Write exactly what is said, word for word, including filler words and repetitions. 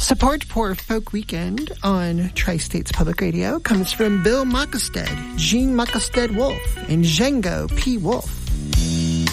Support for Folk Weekend on Tri-States Public Radio comes from Bill Mockestead, Jean Mockestead Wolf, and Django P. Wolf.